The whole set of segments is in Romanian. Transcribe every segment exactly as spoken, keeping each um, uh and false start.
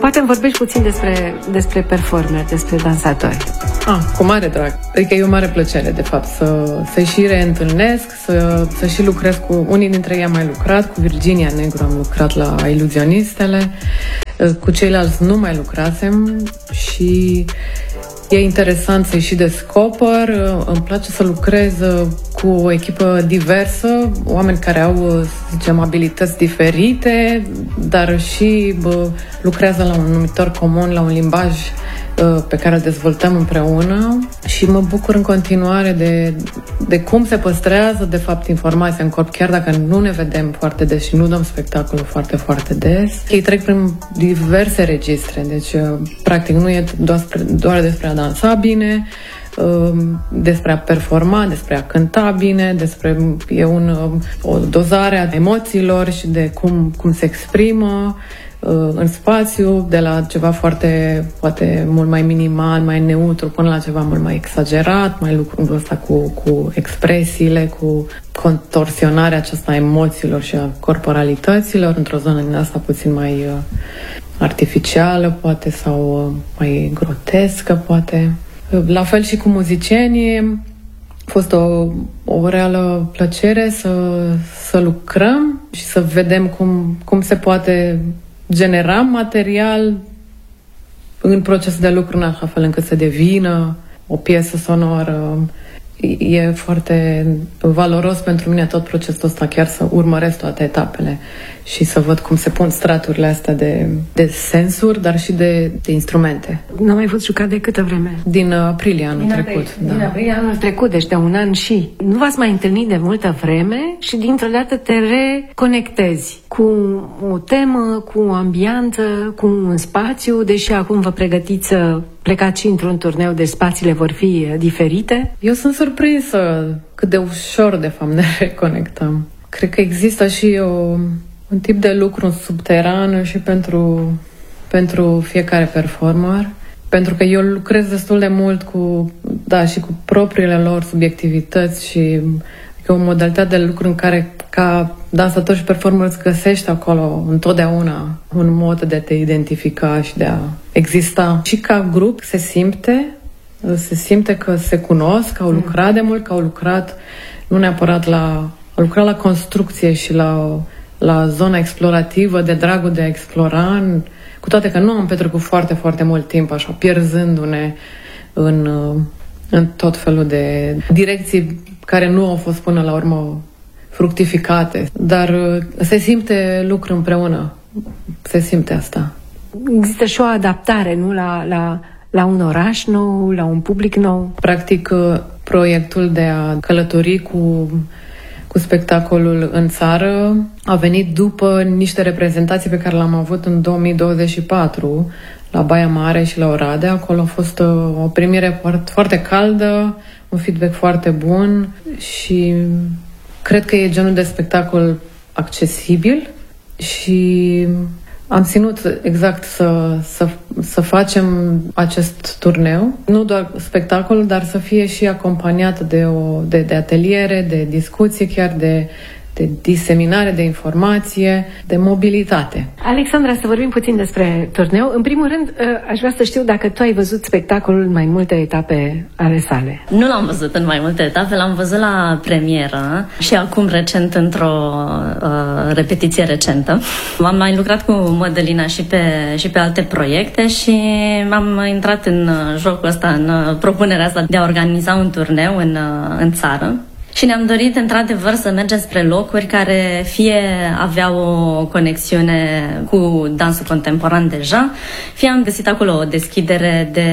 Poate îmi vorbești puțin despre, despre performer, despre dansatori. Ah, cu mare drag. Adică e o mare plăcere, de fapt, să, să și reîntâlnesc, să, să și lucrez cu... Unii dintre ei am mai lucrat, cu Virginia Negru am lucrat la Iluzionistele, cu ceilalți nu mai lucrasem și e interesant să-i și descoper. Îmi place să lucrez cu o echipă diversă, oameni care au, să zicem, abilități diferite, dar și bă, lucrează la un numitor comun, la un limbaj pe care îl dezvoltăm împreună și mă bucur în continuare de, de cum se păstrează, de fapt, informația în corp, chiar dacă nu ne vedem foarte des și nu dăm spectacolul foarte, foarte des. Ei trec prin diverse registre, deci, practic, nu e doar, doar despre a dansa bine, despre a performa, despre a cânta bine, despre e un, o dozare a emoțiilor și de cum, cum se exprimă în spațiu, de la ceva foarte, poate, mult mai minimal, mai neutru, până la ceva mult mai exagerat, mai lucrul ăsta cu, cu expresiile, cu contorsionarea aceasta a emoțiilor și a corporalităților, într-o zonă din asta puțin mai uh, artificială, poate, sau uh, mai grotescă, poate. La fel și cu muzicienii, a fost o, o reală plăcere să, să lucrăm și să vedem cum, cum se poate genera material în procesul de lucru în așa fel încât să devină o piesă sonoră. E foarte valoros pentru mine tot procesul ăsta, chiar să urmăresc toate etapele și să văd cum se pun straturile astea de, de sensuri, dar și de, de instrumente. N-am mai fost jucat de câtă vreme? Din aprilie anul din trecut. Aprilie, da. Din aprilie anul trecut, deci de un an și. Nu v-ați mai întâlnit de multă vreme și dintr-o dată te reconectezi cu o temă, cu o ambianță, cu un spațiu, deși acum vă pregătiți să plecați și într-un turneu, de spațiile vor fi diferite. Eu sunt surprinsă cât de ușor, de fapt, ne reconectăm. Cred că există și o, un tip de lucru subteran și pentru, pentru fiecare performer, pentru că eu lucrez destul de mult cu, da, și cu propriile lor subiectivități și e o modalitate de lucru în care, ca dansator și performer, îți găsești acolo întotdeauna un mod de a te identifica și de a exista. Și ca grup se simte, se simte că se cunosc, că au lucrat de mult, că au lucrat nu neapărat la, au lucrat la construcție și la, la zona explorativă, de dragul de a explora, cu toate că nu am petrecut foarte, foarte mult timp așa, pierzându-ne în, în tot felul de direcții care nu au fost până la urmă fructificate, dar se simte lucru împreună, se simte asta. Există și o adaptare, nu, la, la, la un oraș nou, la un public nou. Practic, proiectul de a călători cu, cu spectacolul în țară a venit după niște reprezentații pe care le-am avut în două mii douăzeci și patru la Baia Mare și la Oradea. Acolo a fost o primire foarte, foarte caldă, un feedback foarte bun și cred că e genul de spectacol accesibil și am ținut exact să, să, să facem acest turneu. Nu doar spectacol, dar să fie și acompaniat de, o, de, de ateliere, de discuții, chiar de, de diseminare de informație, de mobilitate. Alexandra, să vorbim puțin despre turneu. În primul rând, aș vrea să știu dacă tu ai văzut spectacolul în mai multe etape ale sale. Nu l-am văzut în mai multe etape, l-am văzut la premieră și acum recent într-o uh, repetiție recentă. Am mai lucrat cu Mădălina și pe, și pe alte proiecte și am intrat în jocul ăsta, în propunerea asta de a organiza un turneu în, în țară. Și ne-am dorit, într-adevăr, să mergem spre locuri care fie aveau o conexiune cu dansul contemporan deja, fie am găsit acolo o deschidere de...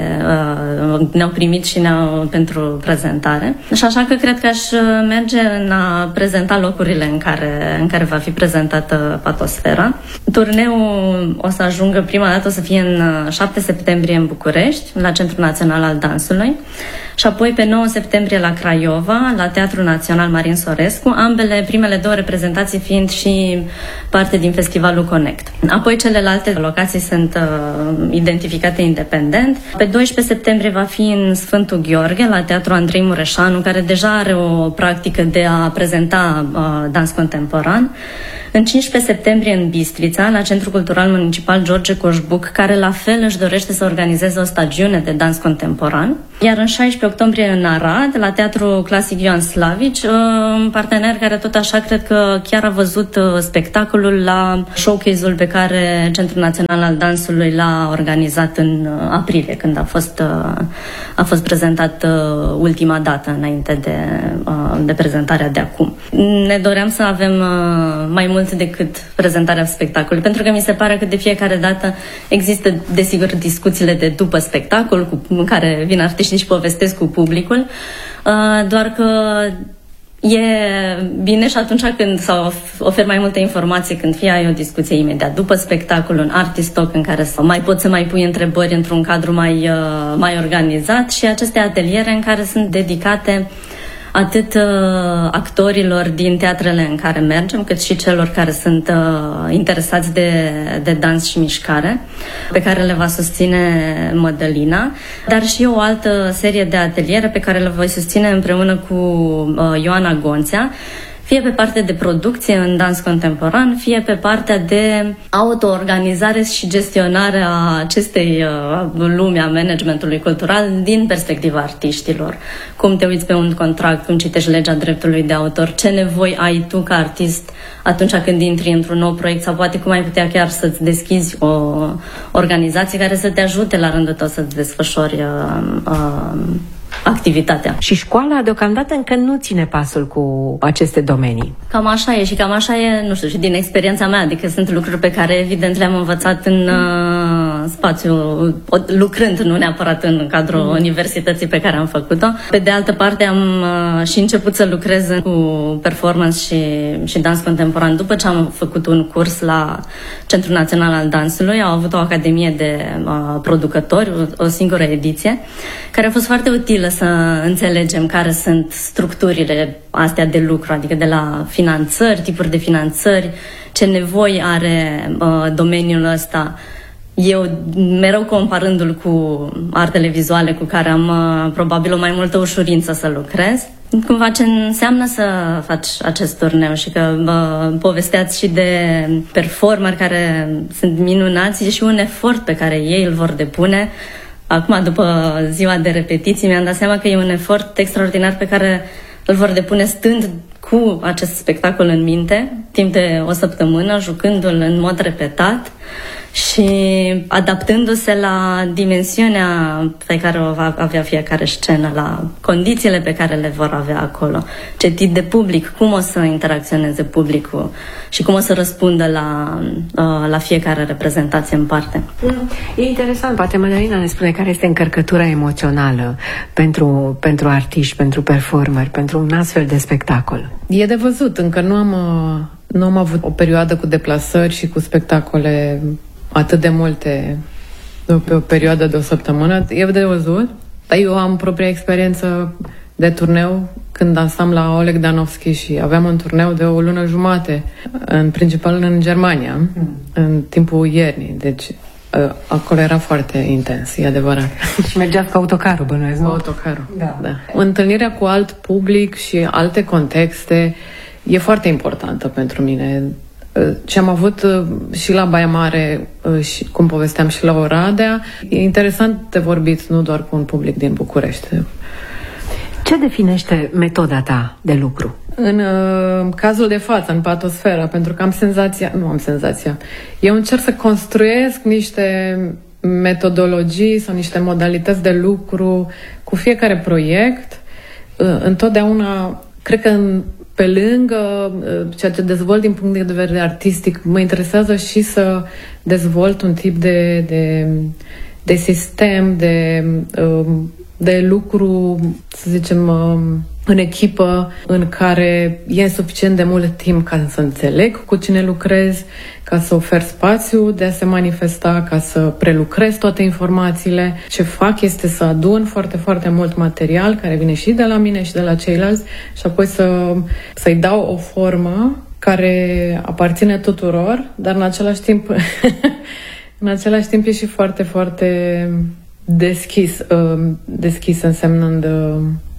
Uh, ne-au primit și ne-au pentru prezentare. Și așa că cred că aș merge în a prezenta locurile în care, în care va fi prezentată Patosfera. Turneul o să ajungă prima dată, o să fie în șapte septembrie în București, la Centrul Național al Dansului, și apoi pe nouă septembrie la Craiova, la Teatrul Național Marin Sorescu, ambele, primele două reprezentații fiind și parte din festivalul Connect. Apoi celelalte locații sunt uh, identificate independent. Pe doisprezece septembrie va fi în Sfântul Gheorghe, la Teatrul Andrei Mureșanu, care deja are o practică de a prezenta uh, dans contemporan. în cincisprezece septembrie în Bistrița, la Centrul Cultural Municipal George Coșbuc, care la fel își dorește să organizeze o stagiune de dans contemporan. Iar în șaisprezece octombrie în Arad, la Teatrul Clasic Ioan Slavici, un partener care tot așa cred că chiar a văzut spectacolul la showcase-ul pe care Centrul Național al Dansului l-a organizat în aprilie, când a fost, a fost prezentat ultima dată înainte de, de prezentarea de acum. Ne doream să avem mai mult decât prezentarea spectacolului, pentru că mi se pare că de fiecare dată există, desigur, discuțiile de după spectacol, cu, în care vin artiștii și povestesc cu publicul, doar că e bine și atunci când sau ofer mai multe informații, când fie ai o discuție imediat după spectacol, un artist talk în care să mai poți să mai pui întrebări într-un cadru mai, mai organizat, și aceste ateliere în care sunt dedicate atât uh, actorilor din teatrele în care mergem, cât și celor care sunt uh, interesați de, de dans și mișcare, pe care le va susține Mădălina, dar și o altă serie de ateliere pe care le voi susține împreună cu uh, Ioana Gonțea, fie pe partea de producție în dans contemporan, fie pe partea de auto-organizare și gestionare a acestei uh, lumi a managementului cultural din perspectiva artiștilor. Cum te uiți pe un contract, cum citești legea dreptului de autor, ce nevoi ai tu ca artist atunci când intri într-un nou proiect, sau poate cum ai putea chiar să-ți deschizi o organizație care să te ajute la rândul tău să-ți desfășori uh, uh, activitatea. Și școala deocamdată încă nu ține pasul cu aceste domenii. Cam așa e și cam așa e, nu știu, și din experiența mea, adică sunt lucruri pe care evident le-am învățat în uh, spațiu, lucrând, nu neapărat în cadrul mm. universității pe care am făcut-o. Pe de altă parte am uh, și început să lucrez cu performance și, și dans contemporan după ce am făcut un curs la Centrul Național al Dansului. Au avut o academie de uh, producători, o, o singură ediție, care a fost foarte utilă să înțelegem care sunt structurile astea de lucru, adică de la finanțări, tipuri de finanțări, ce nevoi are uh, domeniul ăsta. Eu, mereu comparându-l cu artele vizuale cu care am uh, probabil o mai multă ușurință să lucrez, cumva ce înseamnă să faci acest turneu, și că uh, povesteați și de performeri care sunt minunați, și un efort pe care ei îl vor depune. Acum, după ziua de repetiții, mi-am dat seama că e un efort extraordinar pe care îl vor depune stând cu acest spectacol în minte, timp de o săptămână, jucându-l în mod repetat și adaptându-se la dimensiunea pe care o va avea fiecare scenă, la condițiile pe care le vor avea acolo, ce tip de public, cum o să interacționeze publicul și cum o să răspundă la, la fiecare reprezentație în parte. E interesant, poate Mădălina ne spune care este încărcătura emoțională pentru, pentru artiști, pentru performeri, pentru un astfel de spectacol. E de văzut, încă nu am, nu am avut o perioadă cu deplasări și cu spectacole atât de multe pe o perioadă de o săptămână. E de văzut, dar eu am propria experiență de turneu când dansam la Oleg Danovski și aveam un turneu de o lună jumate, în principal în Germania, mm. în timpul iernii, deci acolo era foarte intens, e adevărat. Și mergeați cu autocarul, bănuiesc, nu? Cu autocarul, da. da. Întâlnirea cu alt public și alte contexte e foarte importantă pentru mine. Ce am avut și la Baia Mare și, cum povesteam, și la Oradea, e interesant de vorbit nu doar cu un public din București. Ce definește metoda ta de lucru? În uh, cazul de față, în Patosfera, pentru că am senzația, nu am senzația, eu încerc să construiesc niște metodologii sau niște modalități de lucru cu fiecare proiect. Uh, întotdeauna, cred că în pe lângă ceea ce dezvolt din punct de vedere artistic, mă interesează și să dezvolt un tip de, de, de sistem, de, de lucru, să zicem, în echipă, în care e suficient de mult timp ca să înțeleg cu cine lucrez, ca să ofer spațiu de a se manifesta, ca să prelucrez toate informațiile. Ce fac este să adun foarte, foarte mult material care vine și de la mine și de la ceilalți și apoi să, să-i dau o formă care aparține tuturor, dar în același timp în același timp e și foarte, foarte deschis, deschis însemnând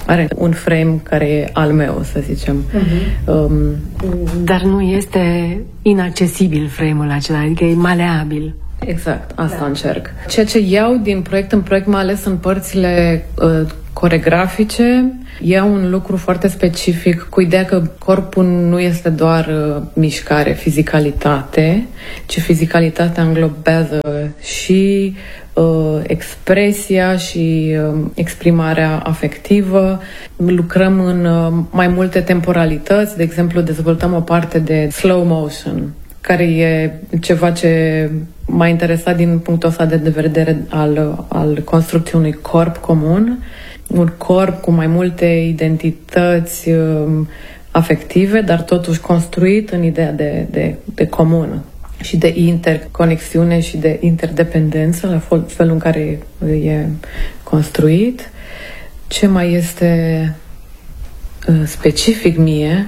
are un frame care e al meu, să zicem. Uh-huh. Um, Dar nu este inaccesibil frame-ul acela, adică e maleabil. Exact, asta da. încerc. Ceea ce iau din proiect în proiect, mai ales în părțile uh, coregrafice, iau un lucru foarte specific cu ideea că corpul nu este doar uh, mișcare, fizicalitate, ci fizicalitatea înglobează și uh, expresia și uh, exprimarea afectivă. Lucrăm în uh, mai multe temporalități, de exemplu, dezvoltăm o parte de slow motion, care e ceva ce m-a interesat din punctul ăsta de vedere al, al construcției unui corp comun, un corp cu mai multe identități um, afective, dar totuși construit în ideea de, de, de comun și de interconexiune și de interdependență, la fel, felul în care e construit. Ce mai este uh, specific mie?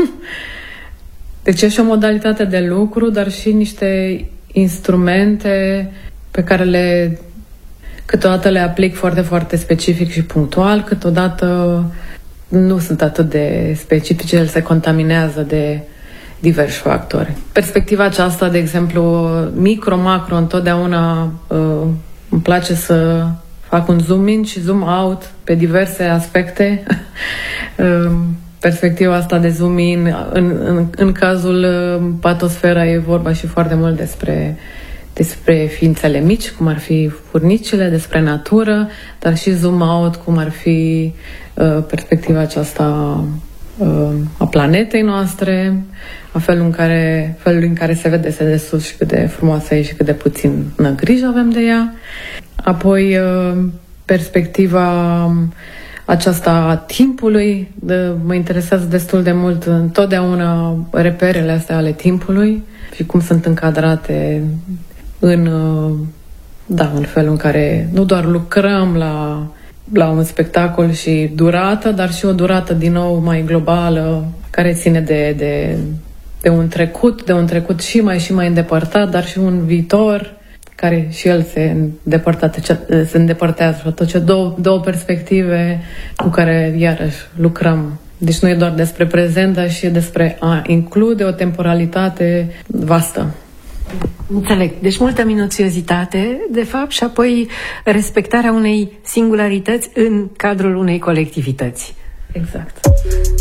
Deci e și o modalitate de lucru, dar și niște instrumente pe care le câteodată le aplic foarte, foarte specific și punctual, câteodată nu sunt atât de specifice, ele se contaminează de diversi factori. Perspectiva aceasta, de exemplu, micro-macro, întotdeauna uh, îmi place să fac un zoom-in și zoom-out pe diverse aspecte. uh, Perspectiva asta de zoom-in, în, în, în cazul Patosfera e vorba și foarte mult despre, despre ființele mici, cum ar fi furnicile, despre natură, dar și zoom-out, cum ar fi uh, perspectiva aceasta uh, a planetei noastre, a felul în care, felul în care se vede de sus și cât de frumoasă e și cât de puțin grijă avem de ea. Apoi uh, perspectiva aceasta a timpului, de, mă interesează destul de mult întotdeauna reperele astea ale timpului și cum sunt încadrate în, da, în felul în care nu doar lucrăm la, la un spectacol și durată, dar și o durată din nou mai globală, care ține de, de, de un trecut, de un trecut și mai și mai îndepărtat, dar și un viitor care și el se îndepărtează, se îndepărtează și atunci două, două perspective cu care iarăși lucrăm. Deci nu e doar despre prezent, dar și despre a include o temporalitate vastă. Înțeleg. Deci multă minuțiozitate, de fapt, și apoi respectarea unei singularități în cadrul unei colectivități. Exact.